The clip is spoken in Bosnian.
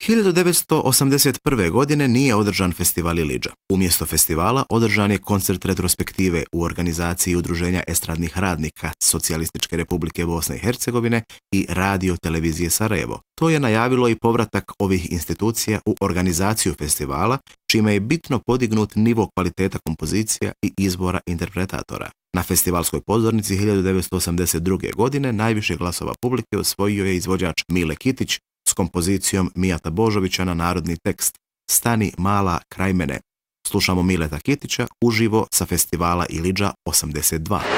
1981. godine nije održan festival Ilidža. Umjesto festivala održan je koncert retrospektive u organizaciji Udruženja estradnih radnika Socijalističke Republike Bosne i Hercegovine i Radio televizije Sarajevo. To je najavilo i povratak ovih institucija u organizaciju festivala, čime je bitno podignut nivo kvaliteta kompozicija i izbora interpretatora. Na festivalskoj pozornici 1982. godine najviše glasova publike osvojio je izvođač Mile Kitić s kompozicijom Mijata Božovića na narodni tekst Stani mala kraj mene. Slušamo Mileta Kitića uživo sa festivala Ilidža 82.